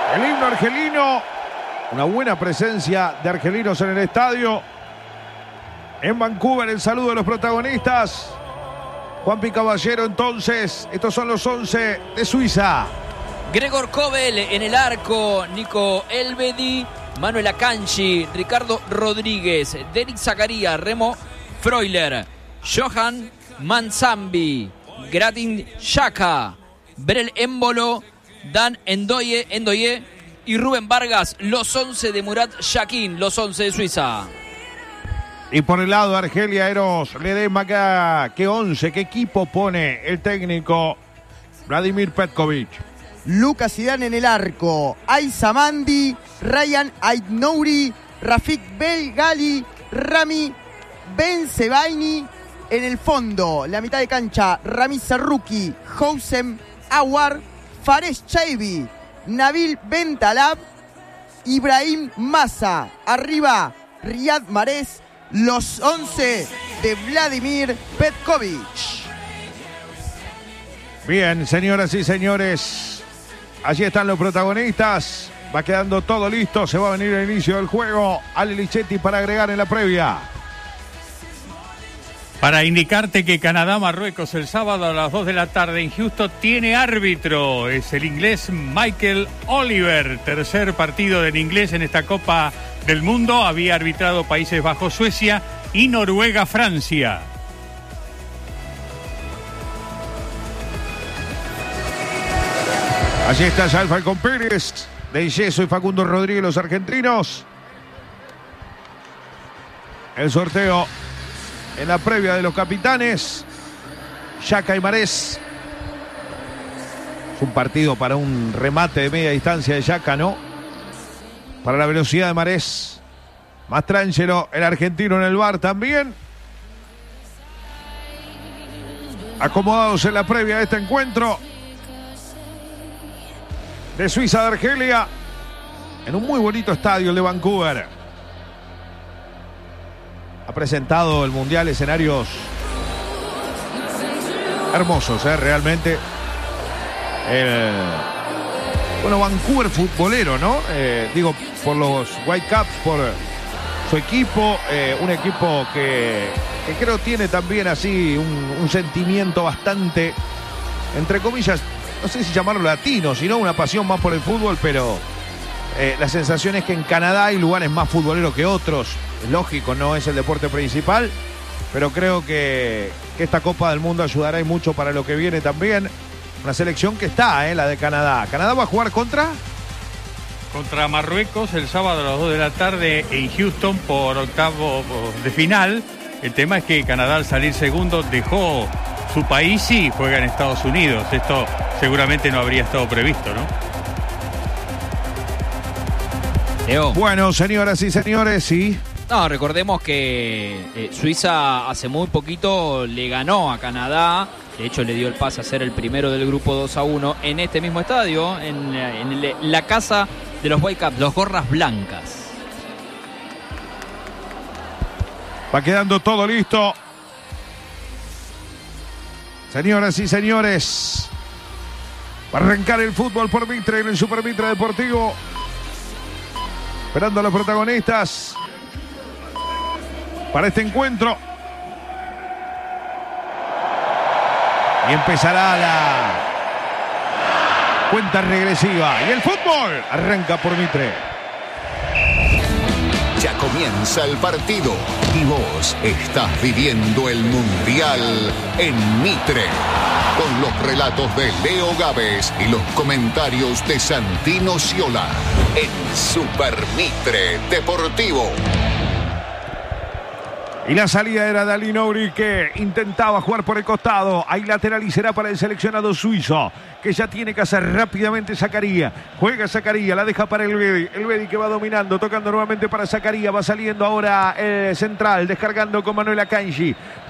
El himno argelino. Una buena presencia de argelinos en el estadio. En Vancouver, el saludo de los protagonistas. Juanpi Caballero, entonces, estos son los 11 de Suiza. Gregor Kobel en el arco, Nico Elvedi, Manuel Akanji, Ricardo Rodríguez, Denis Zakaria, Remo Freuler, Johan Manzambi, Gradin Xhaka, Brel Embolo, Dan Endoye y Rubén Vargas, los 11 de Murat Yakin, los 11 de Suiza. Y por el lado de Argelia, Eros Ledesma, ¿qué 11, qué equipo pone el técnico Vladimir Petkovic? Lucas Zidane en el arco, Aissa Mandi, Ryan Aït-Nouri, Rafik Belgali, Rami Bensebaini. En el fondo, la mitad de cancha, Ramiz Serrouki, Houssem Aouar, Fares Chaibi, Nabil Bentalab, Ibrahim Massa. Arriba, Riyad Mahrez, los 11 de Vladimir Petkovic. Bien, señoras y señores. Allí están los protagonistas. Va quedando todo listo. Se va a venir el inicio del juego. Ale Lichetti para agregar en la previa. Para indicarte que Canadá-Marruecos el sábado a las 2 de la tarde en Houston tiene árbitro. Es el inglés Michael Oliver. Tercer partido del inglés en esta Copa del Mundo. Había arbitrado Países Bajos, Suecia y Noruega-Francia. Allí está ya el Falcón Pérez, De Yeso y Facundo Rodríguez, los argentinos. El sorteo en la previa de los capitanes. Xhaka y Mahrez. Es un partido para un remate de media distancia de Xhaka, ¿no? Para la velocidad de Mahrez. Mastrangelo, el argentino en el VAR también. Acomodados en la previa de este encuentro de Suiza de Argelia, en un muy bonito estadio, el de Vancouver. Ha presentado el Mundial escenarios hermosos, realmente. Bueno, Vancouver futbolero, ¿no? Digo, por los Whitecaps, por su equipo, un equipo que creo tiene también así un sentimiento bastante, entre comillas, no sé si llamarlo latino, sino una pasión más por el fútbol, pero la sensación es que en Canadá hay lugares más futboleros que otros. Es lógico, no es el deporte principal, pero creo que esta Copa del Mundo ayudará y mucho para lo que viene también. Una selección que está, la de Canadá. ¿Canadá va a jugar contra Marruecos el sábado a las 2 de la tarde en Houston por octavo de final? El tema es que Canadá, al salir segundo, dejó su país y juega en Estados Unidos. Esto seguramente no habría estado previsto, ¿no? Leo. Bueno, señoras y señores, sí. No, recordemos que Suiza hace muy poquito le ganó a Canadá. De hecho, le dio el pase a ser el primero del grupo 2-1 en este mismo estadio, en la casa de los Whitecaps, los Gorras Blancas. Va quedando todo listo. Señoras y señores, va a arrancar el fútbol por Mitre en el Super Mitre Deportivo. Esperando a los protagonistas para este encuentro. Y empezará la cuenta regresiva. Y el fútbol arranca por Mitre. Ya comienza el partido y vos estás viviendo el Mundial en Mitre. Con los relatos de Leo Gávez y los comentarios de Santino Sciola en Super Mitre Deportivo. Y la salida era de Aït-Nouri, que intentaba jugar por el costado. Ahí lateral y será para el seleccionado suizo, que ya tiene que hacer rápidamente Zakaria. Juega Zakaria, la deja para Elvedi. Elvedi que va dominando, tocando nuevamente para Zakaria. Va saliendo ahora el central, descargando con Manuel Akanji.